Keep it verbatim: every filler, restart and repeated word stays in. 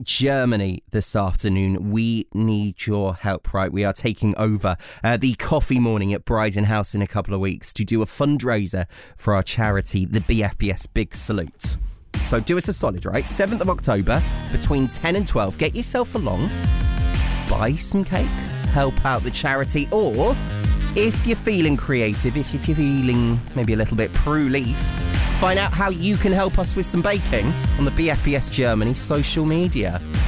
Germany this afternoon. We need your help, right? We are taking over uh, the coffee morning at Bryden House in a couple of weeks to do a fundraiser for our charity, the B F B S Big Salute. So do us a solid, right? seventh of October, between ten and twelve. Get yourself along, buy some cake, help out the charity, or if you're feeling creative, if you're feeling maybe a little bit Prue-leaf, find out how you can help us with some baking on the B F B S Germany social media.